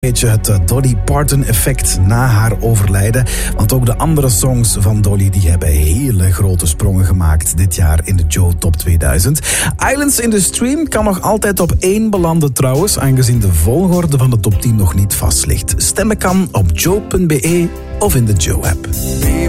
Beetje het Dolly Parton effect na haar overlijden. Want ook de andere songs van Dolly die hebben hele grote sprongen gemaakt dit jaar in de Joe Top 2000. Islands in the Stream kan nog altijd op 1 belanden trouwens, aangezien de volgorde van de top 10 nog niet vast ligt. Stemmen kan op joe.be of in de Joe-app.